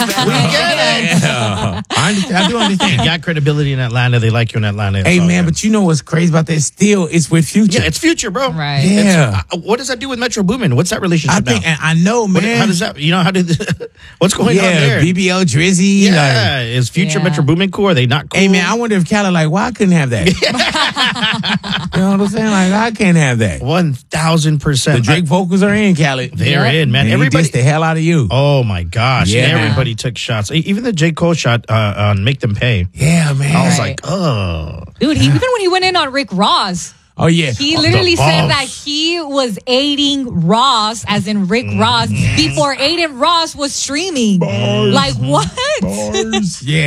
get it. I do understand. You got credibility in Atlanta. They like you in Atlanta. Hey, man, but you know what's crazy about that? Still, it's with Future. Yeah, it's Future, bro. Right. Yeah. What does that do with Metro Boomin? What's that relationship I think, now? I know, man. How does that, how did, what's going on there? BBL Drizzy. Yeah, is Future Metro Boomin cool? Are they not cool? Hey, man, I wonder if Cali why I couldn't have that? You know what I'm saying? I can't have that. 1,000%. The Drake vocals are in, Cali. They're in, man. Everybody dissed the hell out of you. Oh, my gosh. Yeah. Everybody took shots. Even the J. Cole shot on Make Them Pay. Yeah, man. I was like, oh. Dude, even when he went in on Rick Ross. Oh, yeah. He literally said that he was aiding Ross, as in Rick Ross, before Aiden Ross was streaming. Like, what? Yeah.